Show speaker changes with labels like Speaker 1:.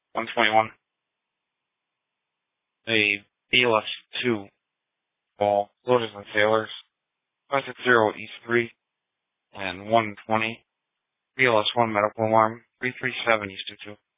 Speaker 1: 121. A BLS-2 ball, loaders and sailors, 560 East 3, and 120. BLS-1 medical alarm, 337 East 22.